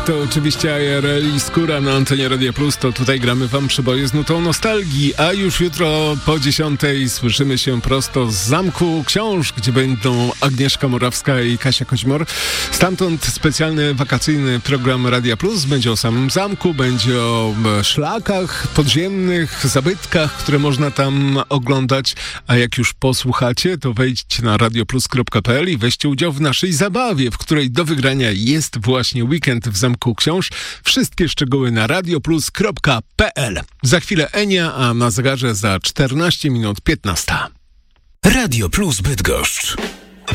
To oczywiście IRL i Skóra na antenie Radia Plus, to tutaj gramy wam przyboje z nutą nostalgii, a już jutro po 10:00 słyszymy się prosto z Zamku Książ, gdzie będą Agnieszka Morawska i Kasia Koźmor. Stamtąd specjalny wakacyjny program Radia Plus, będzie o samym zamku, będzie o szlakach podziemnych, zabytkach, które można tam oglądać, a jak już posłuchacie, to wejdźcie na radioplus.pl i weźcie udział w naszej zabawie, w której do wygrania jest właśnie weekend w Zamku Książ. Wszystkie szczegóły na radioplus.pl. Za chwilę Enia, a na zegarze za 14 minut 15. Radio Plus Bydgoszcz.